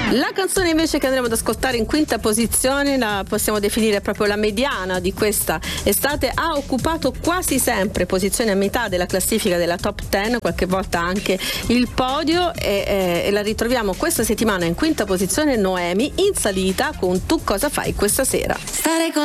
La canzone invece che andremo ad ascoltare in quinta posizione la possiamo definire proprio la mediana di questa estate, ha occupato quasi sempre posizione a metà della classifica della top 10, qualche volta anche il podio, e la ritroviamo questa settimana in quinta posizione. Noemi in salita con Tu cosa fai questa sera. Stare con